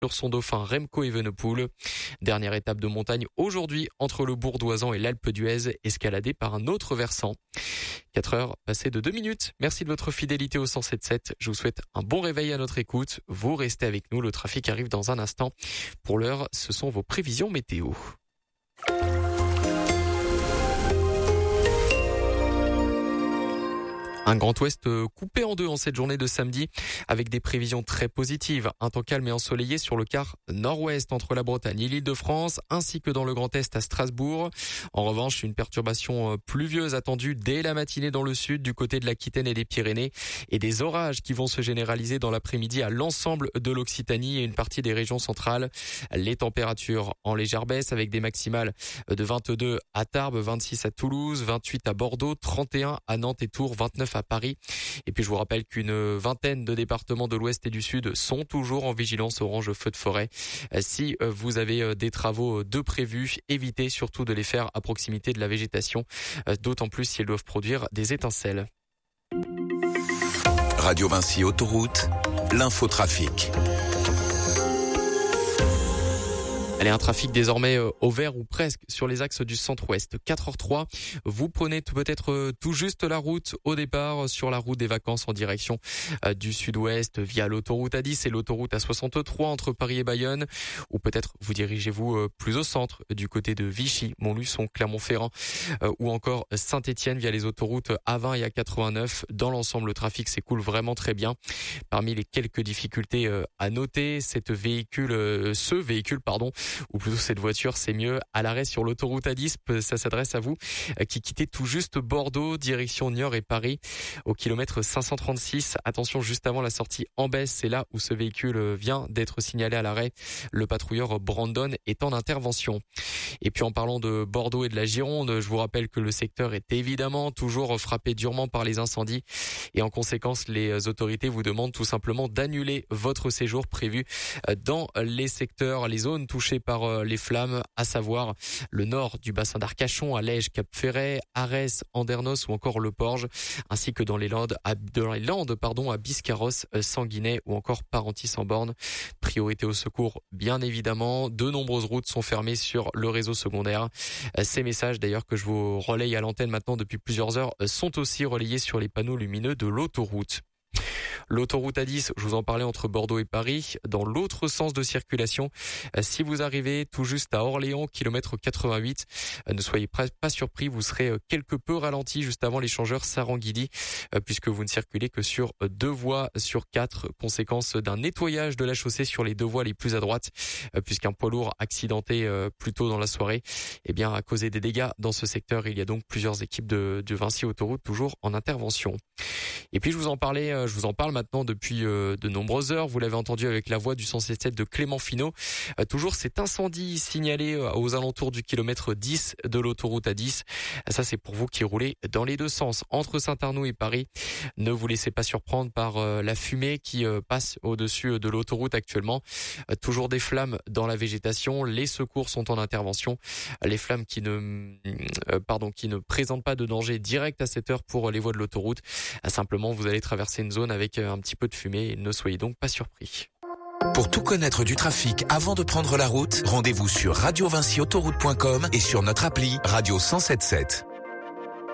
sur son dauphin Remco Evenepoel. Dernière étape de montagne aujourd'hui entre le Bourdoisan et l'Alpe d'Huez, escaladée par un autre versant. 4 heures passées de 2 minutes. Merci de votre fidélité au 107.7. Je vous souhaite un bon réveil à notre écoute. Vous restez avec nous. Le trafic arrive dans un instant. Pour l'heure, ce sont vos prévisions météo. Un Grand Ouest coupé en deux en cette journée de samedi avec des prévisions très positives. Un temps calme et ensoleillé sur le quart nord-ouest entre la Bretagne et l'Île-de-France ainsi que dans le Grand Est à Strasbourg. En revanche, une perturbation pluvieuse attendue dès la matinée dans le sud du côté de l'Aquitaine et des Pyrénées et des orages qui vont se généraliser dans l'après-midi à l'ensemble de l'Occitanie et une partie des régions centrales. Les températures en légère baisse avec des maximales de 22 à Tarbes, 26 à Toulouse, 28 à Bordeaux, 31 à Nantes et Tours, 29 à Paris. Et puis je vous rappelle qu'une vingtaine de départements de l'Ouest et du Sud sont toujours en vigilance orange feu de forêt. Si vous avez des travaux de prévus, évitez surtout de les faire à proximité de la végétation, d'autant plus si elles doivent produire des étincelles. Radio Vinci Autoroute, l'infotrafic. Allez, un trafic désormais au vert ou presque sur les axes du centre-ouest. 4h03, vous prenez peut-être tout juste la route au départ sur la route des vacances en direction du sud-ouest via l'autoroute A10 et l'autoroute A63 entre Paris et Bayonne. Ou peut-être vous dirigez-vous plus au centre du côté de Vichy, Montluçon, Clermont-Ferrand ou encore Saint-Étienne via les autoroutes A20 et A89. Dans l'ensemble, le trafic s'écoule vraiment très bien. Parmi les quelques difficultés à noter, ce véhicule, ou plutôt cette voiture, c'est mieux, à l'arrêt sur l'autoroute A10, ça s'adresse à vous, qui quittez tout juste Bordeaux, direction Niort et Paris, au kilomètre 536. Attention, juste avant la sortie en baisse, c'est là où ce véhicule vient d'être signalé à l'arrêt. Le patrouilleur Brandon est en intervention. Et puis en parlant de Bordeaux et de la Gironde, je vous rappelle que le secteur est évidemment toujours frappé durement par les incendies et en conséquence, les autorités vous demandent tout simplement d'annuler votre séjour prévu dans les secteurs, les zones touchées par les flammes, à savoir le nord du bassin d'Arcachon, Allège, Cap-Ferret, Arès, Andernos ou encore Le Porge, ainsi que dans les Landes, à Biscarrosse, Sanguinet ou encore Parentis-en-Born. Priorité au secours, bien évidemment. De nombreuses routes sont fermées sur le réseau secondaire. Ces messages, d'ailleurs, que je vous relaye à l'antenne maintenant depuis plusieurs heures, sont aussi relayés sur les panneaux lumineux de l'autoroute. L'autoroute A10, je vous en parlais entre Bordeaux et Paris, dans l'autre sens de circulation. Si vous arrivez tout juste à Orléans, kilomètre 88, ne soyez pas surpris, vous serez quelque peu ralenti juste avant l'échangeur Saranguidi, puisque vous ne circulez que sur 2 voies sur 4, conséquence d'un nettoyage de la chaussée sur les 2 voies les plus à droite, puisqu'un poids lourd accidenté plus tôt dans la soirée, a causé des dégâts dans ce secteur. Il y a donc plusieurs équipes de Vinci Autoroute toujours en intervention. Et puis je vous en parle maintenant depuis de nombreuses heures. Vous l'avez entendu avec la voix du 107.7 de Clément Finot. Toujours cet incendie signalé aux alentours du kilomètre 10 de l'autoroute A10. Ça, c'est pour vous qui roulez dans les deux sens, entre Saint-Arnoux et Paris. Ne vous laissez pas surprendre par la fumée qui passe au-dessus de l'autoroute actuellement. Toujours des flammes dans la végétation. Les secours sont en intervention. Les flammes qui ne présentent pas de danger direct à cette heure pour les voies de l'autoroute. Simplement, vous allez traverser une zone avec un petit peu de fumée. Ne soyez donc pas surpris. Pour tout connaître du trafic avant de prendre la route, rendez-vous sur radiovinciautoroute.com et sur notre appli Radio 107.7.